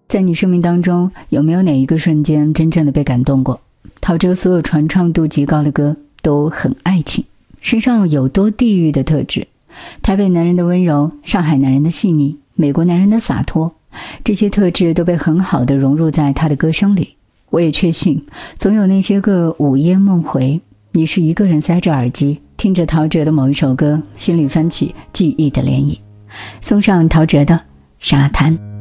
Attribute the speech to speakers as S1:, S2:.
S1: 在你生命当中，有没有哪一个瞬间真正的被感动过？陶喆所有传唱度极高的歌都很爱情，身上有多地域的特质。台北男人的温柔，上海男人的细腻，美国男人的洒脱，这些特质都被很好的融入在他的歌声里。我也确信，总有那些个午夜梦回，你是一个人塞着耳机，听着陶喆的某一首歌，心里翻起记忆的涟漪。送上陶喆的《沙滩》。